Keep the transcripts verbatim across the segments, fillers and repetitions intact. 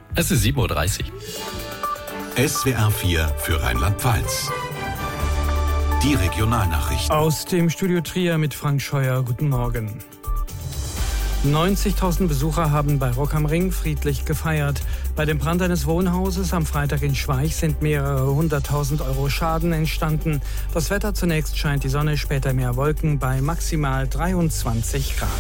Es ist sieben Uhr dreißig. S W R vier für Rheinland-Pfalz. Die Regionalnachrichten. Aus dem Studio Trier mit Frank Scheuer. Guten Morgen. neunzigtausend Besucher haben bei Rock am Ring friedlich gefeiert. Bei dem Brand eines Wohnhauses am Freitag in Schweich sind mehrere hunderttausend Euro Schaden entstanden. Das Wetter: zunächst scheint die Sonne, später mehr Wolken bei maximal dreiundzwanzig Grad.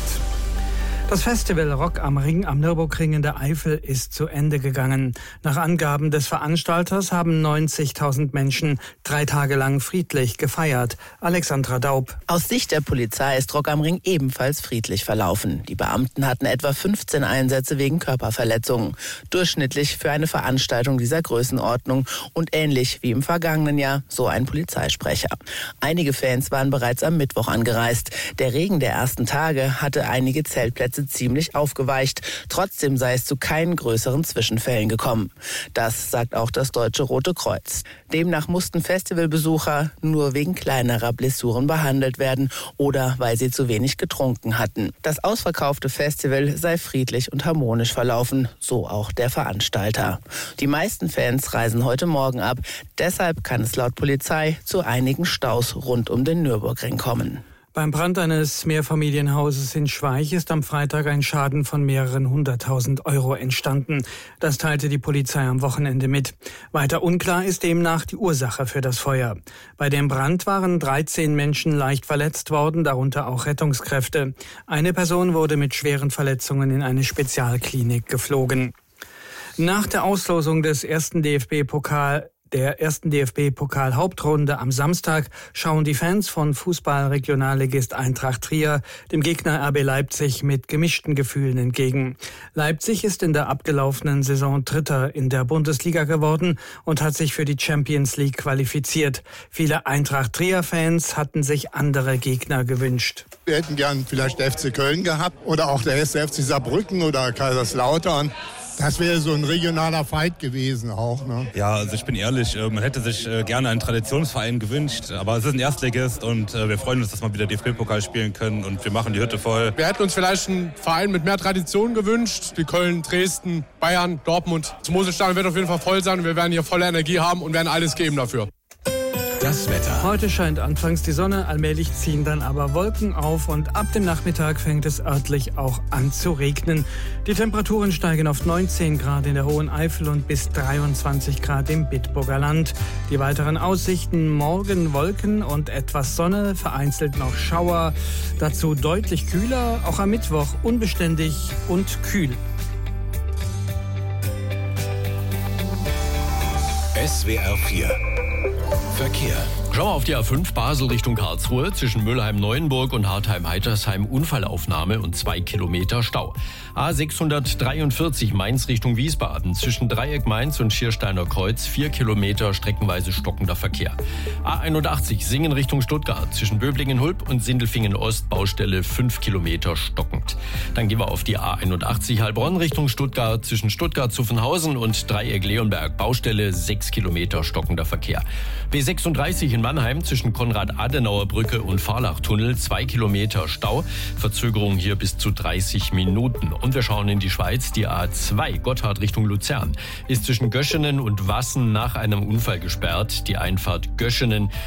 Das Festival Rock am Ring am Nürburgring in der Eifel ist zu Ende gegangen. Nach Angaben des Veranstalters haben neunzigtausend Menschen drei Tage lang friedlich gefeiert. Alexandra Daub. Aus Sicht der Polizei ist Rock am Ring ebenfalls friedlich verlaufen. Die Beamten hatten etwa fünfzehn Einsätze wegen Körperverletzungen. Durchschnittlich für eine Veranstaltung dieser Größenordnung und ähnlich wie im vergangenen Jahr, so ein Polizeisprecher. Einige Fans waren bereits am Mittwoch angereist. Der Regen der ersten Tage hatte einige Zeltplätze ziemlich aufgeweicht. Trotzdem sei es zu keinen größeren Zwischenfällen gekommen. Das sagt auch das Deutsche Rote Kreuz. Demnach mussten Festivalbesucher nur wegen kleinerer Blessuren behandelt werden oder weil sie zu wenig getrunken hatten. Das ausverkaufte Festival sei friedlich und harmonisch verlaufen, so auch der Veranstalter. Die meisten Fans reisen heute Morgen ab. Deshalb kann es laut Polizei zu einigen Staus rund um den Nürburgring kommen. Beim Brand eines Mehrfamilienhauses in Schweich ist am Freitag ein Schaden von mehreren hunderttausend Euro entstanden. Das teilte die Polizei am Wochenende mit. Weiter unklar ist demnach die Ursache für das Feuer. Bei dem Brand waren dreizehn Menschen leicht verletzt worden, darunter auch Rettungskräfte. Eine Person wurde mit schweren Verletzungen in eine Spezialklinik geflogen. Nach der Auslosung des ersten D F B-Pokal Der ersten D F B-Pokal-Hauptrunde am Samstag schauen die Fans von Fußball-Regionalligist Eintracht Trier dem Gegner R B Leipzig mit gemischten Gefühlen entgegen. Leipzig ist in der abgelaufenen Saison Dritter in der Bundesliga geworden und hat sich für die Champions League qualifiziert. Viele Eintracht Trier-Fans hatten sich andere Gegner gewünscht. Wir hätten gern vielleicht der F C Köln gehabt oder auch der erste F C Saarbrücken oder Kaiserslautern. Das wäre so ein regionaler Fight gewesen auch, ne? Ja, also ich bin ehrlich, man hätte sich gerne einen Traditionsverein gewünscht, aber es ist ein Erstligist und wir freuen uns, dass wir wieder D F B-Pokal spielen können und wir machen die Hütte voll. Wir hätten uns vielleicht einen Verein mit mehr Tradition gewünscht, wie Köln, Dresden, Bayern, Dortmund. Das Moselstadion wird auf jeden Fall voll sein und wir werden hier volle Energie haben und werden alles geben dafür. Das Wetter. Heute scheint anfangs die Sonne, allmählich ziehen dann aber Wolken auf und ab dem Nachmittag fängt es örtlich auch an zu regnen. Die Temperaturen steigen auf neunzehn Grad in der Hohen Eifel und bis dreiundzwanzig Grad im Bitburger Land. Die weiteren Aussichten: morgen Wolken und etwas Sonne, vereinzelt noch Schauer. Dazu deutlich kühler, auch am Mittwoch unbeständig und kühl. S W R vier Verkehr. Schauen wir auf die A fünf Basel Richtung Karlsruhe. Zwischen Müllheim-Neuenburg und Hartheim-Heitersheim Unfallaufnahme und zwei Kilometer Stau. A sechshundertdreiundvierzig Mainz Richtung Wiesbaden. Zwischen Dreieck Mainz und Schiersteiner Kreuz vier Kilometer streckenweise stockender Verkehr. A einundachtzig Singen Richtung Stuttgart. Zwischen Böblingen-Hulb und Sindelfingen-Ost Baustelle fünf Kilometer stockend. Dann gehen wir auf die A einundachtzig Heilbronn Richtung Stuttgart. Zwischen Stuttgart-Zuffenhausen und Dreieck-Leonberg Baustelle sechs Kilometer stockender Verkehr. B sechsunddreißig in Mannheim zwischen Konrad-Adenauer-Brücke und Fahrlachtunnel zwei Kilometer Stau. Verzögerung hier bis zu dreißig Minuten. Und wir schauen in die Schweiz. Die A zwei Gotthard Richtung Luzern ist zwischen Göschenen und Wassen nach einem Unfall gesperrt. Die Einfahrt Göschenen